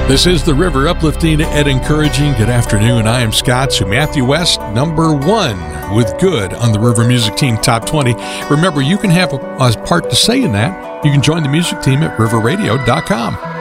This is The River, uplifting and encouraging. Good afternoon. I am Scott. So Matthew West, number 1 with Good on the River Music Team Top 20. Remember, you can have a part to say in that. You can join the music team at riverradio.com.